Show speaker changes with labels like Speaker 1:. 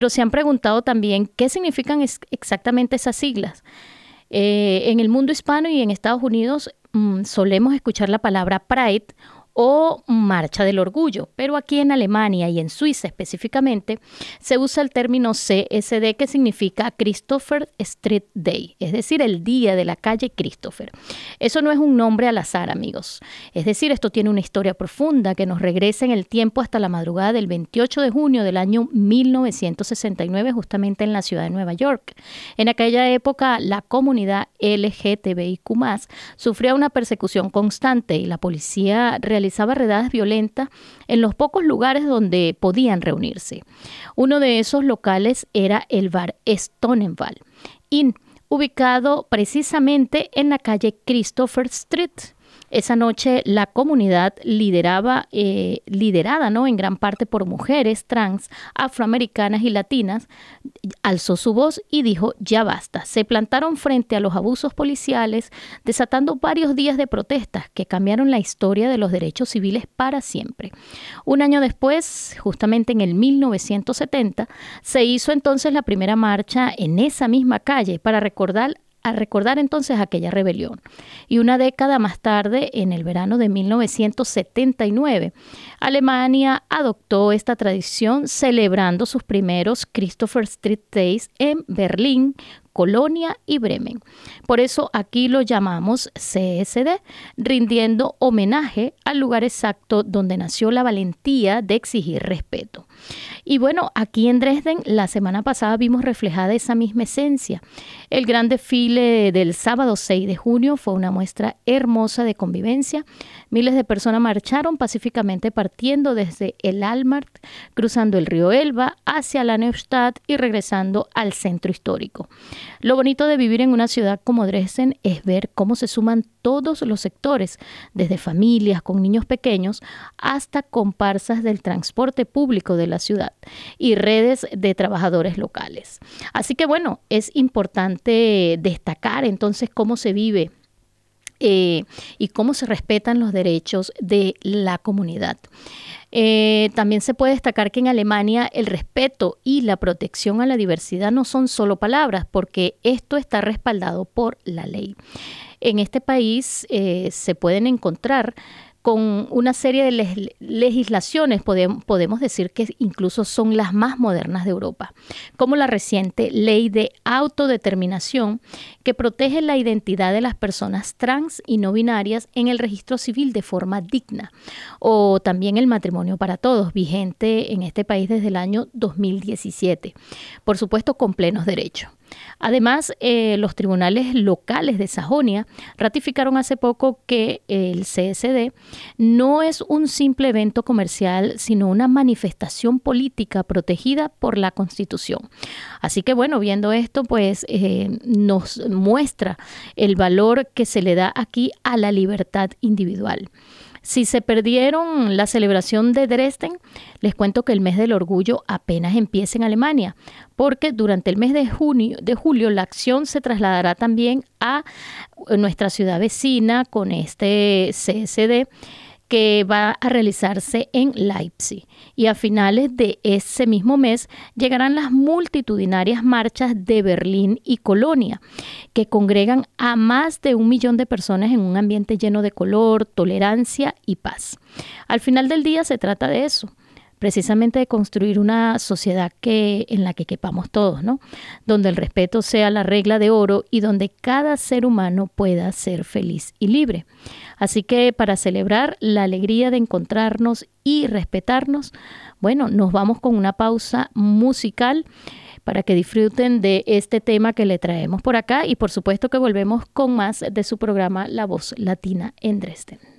Speaker 1: Pero se han preguntado también qué significan exactamente esas siglas. En el mundo hispano y en Estados Unidos solemos escuchar la palabra Pride o Marcha del Orgullo, pero aquí en Alemania y en Suiza específicamente se usa el término CSD, que significa Christopher Street Day, es decir, el día de la calle Christopher. Eso no es un nombre al azar, amigos. Es decir, esto tiene una historia profunda que nos regresa en el tiempo hasta la madrugada del 28 de junio del año 1969, justamente en la ciudad de Nueva York. En aquella época, la comunidad LGTBIQ+, sufría una persecución constante y la policía realizaba redadas violentas en los pocos lugares donde podían reunirse. Uno de esos locales era el bar Stonewall Inn, ubicado precisamente en la calle Christopher Street. Esa noche la comunidad liderada en gran parte por mujeres trans, afroamericanas y latinas, alzó su voz y dijo ya basta. Se plantaron frente a los abusos policiales, desatando varios días de protestas que cambiaron la historia de los derechos civiles para siempre. Un año después, justamente en el 1970, se hizo entonces la primera marcha en esa misma calle para recordar entonces aquella rebelión. Y una década más tarde, en el verano de 1979, Alemania adoptó esta tradición celebrando sus primeros Christopher Street Days en Berlín, Colonia y Bremen. Por eso aquí lo llamamos CSD, rindiendo homenaje al lugar exacto donde nació la valentía de exigir respeto. Y bueno, aquí en Dresden la semana pasada vimos reflejada esa misma esencia. El gran desfile del sábado 6 de junio fue una muestra hermosa de convivencia. Miles de personas marcharon pacíficamente partiendo desde el Altmarkt, cruzando el río Elba hacia la Neustadt y regresando al centro histórico. Lo bonito de vivir en una ciudad como Dresden es ver cómo se suman todos los sectores, desde familias con niños pequeños hasta comparsas del transporte público de la ciudad y redes de trabajadores locales. Así que bueno, es importante destacar entonces cómo se vive y cómo se respetan los derechos de la comunidad. También se puede destacar que en Alemania el respeto y la protección a la diversidad no son solo palabras, porque esto está respaldado por la ley. En este país se pueden encontrar con una serie de legislaciones, podemos decir que incluso son las más modernas de Europa, como la reciente Ley de Autodeterminación, que protege la identidad de las personas trans y no binarias en el registro civil de forma digna, o también el matrimonio para todos, vigente en este país desde el año 2017, por supuesto con plenos derechos. Además, los tribunales locales de Sajonia ratificaron hace poco que el CSD no es un simple evento comercial, sino una manifestación política protegida por la Constitución. Así que bueno, viendo esto, pues nos muestra el valor que se le da aquí a la libertad individual. Si se perdieron la celebración de Dresden, les cuento que el mes del orgullo apenas empieza en Alemania, porque durante el mes de julio la acción se trasladará también a nuestra ciudad vecina con este CSD que va a realizarse en Leipzig. Y a finales de ese mismo mes llegarán las multitudinarias marchas de Berlín y Colonia, que congregan a más de 1 millón de personas en un ambiente lleno de color, tolerancia y paz. Al final del día se trata de eso, precisamente de construir una sociedad en la que quepamos todos, ¿no? Donde el respeto sea la regla de oro y donde cada ser humano pueda ser feliz y libre. Así que para celebrar la alegría de encontrarnos y respetarnos, bueno, nos vamos con una pausa musical para que disfruten de este tema que le traemos por acá y por supuesto que volvemos con más de su programa La Voz Latina en Dresden.